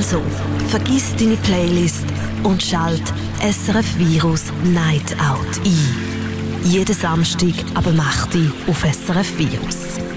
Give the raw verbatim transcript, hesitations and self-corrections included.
Also, vergiss deine Playlist und schalt S R F Virus Night Out ein. Jeden Samstag ab acht Uhr auf S R F Virus.